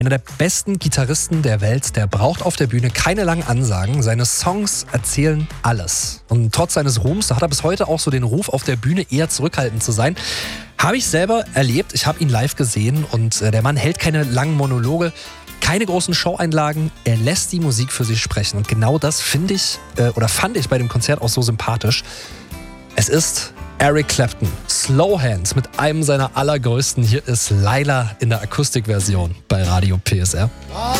Einer der besten Gitarristen der Welt, der braucht auf der Bühne keine langen Ansagen. Seine Songs erzählen alles. Und trotz seines Ruhms hat er bis heute auch so den Ruf, auf der Bühne eher zurückhaltend zu sein. Habe ich selber erlebt. Ich habe ihn live gesehen und der Mann hält keine langen Monologe, keine großen Showeinlagen. Er lässt die Musik für sich sprechen. Und genau das fand ich bei dem Konzert auch so sympathisch. Es ist Eric Clapton, Slow Hands mit einem seiner allergrößten. Hier ist Laila in der Akustikversion bei Radio PSR.